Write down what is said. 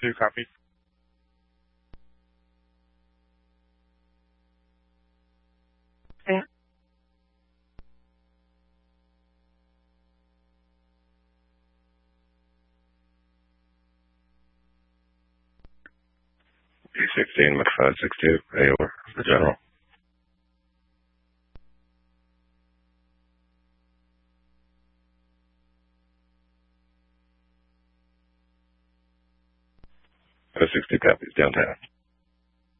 2 copy. Yeah. B16 with 562, AOR, the general. O60 copies downtown.